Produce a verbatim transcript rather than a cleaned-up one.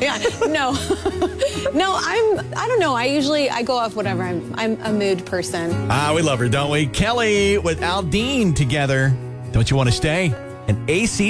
Yeah, no. No, I'm, I don't know. I usually, I go off whatever. I'm, I'm a mood person. Ah, we love her, don't we? Kelly with Aldine together. Don't you want to stay? An A C